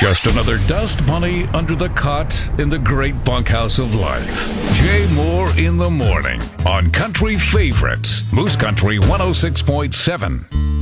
Just another dust bunny under the cot in the great bunkhouse of life. Jay Moore in the morning on Country Favorites, Moose Country 106.7.